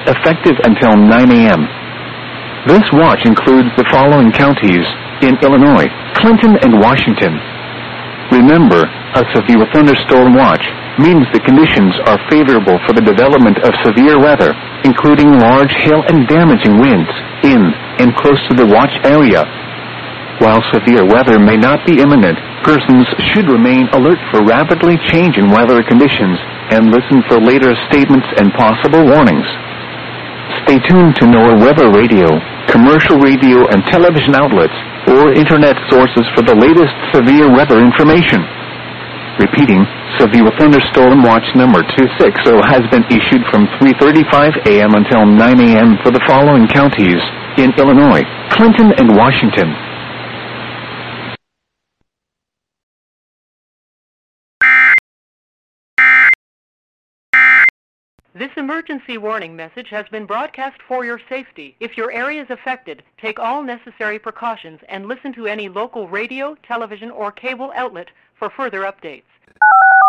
effective until 9 a.m. This watch includes the following counties in Illinois: Clinton and Washington. Remember, a severe thunderstorm watch means the conditions are favorable for the development of severe weather, including large hail and damaging winds in and close to the watch area. While severe weather may not be imminent, persons should remain alert for rapidly changing weather conditions and listen for later statements and possible warnings. Stay tuned to NOAA Weather Radio, commercial radio and television outlets, or internet sources for the latest severe weather information. Repeating, severe thunderstorm watch number 260 has been issued from 3:35 a.m. until 9 a.m. for the following counties in Illinois: Clinton and Washington. This emergency warning message has been broadcast for your safety. If your area is affected, take all necessary precautions and listen to any local radio, television, or cable outlet for further updates.